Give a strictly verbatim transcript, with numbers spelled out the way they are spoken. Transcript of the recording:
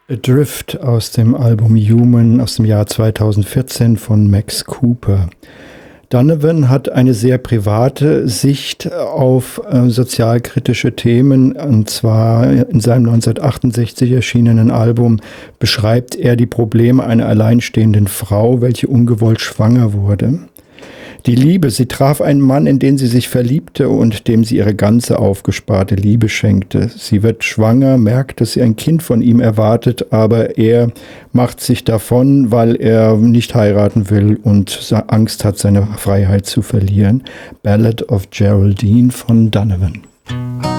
Adrift aus dem Album Human aus dem Jahr zweitausendvierzehn von Max Cooper. Donovan hat eine sehr private Sicht auf äh, sozialkritische Themen, und zwar in seinem neunzehnhundertachtundsechzig erschienenen Album beschreibt er die Probleme einer alleinstehenden Frau, welche ungewollt schwanger wurde. Die Liebe, sie traf einen Mann, in den sie sich verliebte und dem sie ihre ganze aufgesparte Liebe schenkte. Sie wird schwanger, merkt, dass sie ein Kind von ihm erwartet, aber er macht sich davon, weil er nicht heiraten will und Angst hat, seine Freiheit zu verlieren. Ballad of Geraldine von Donovan.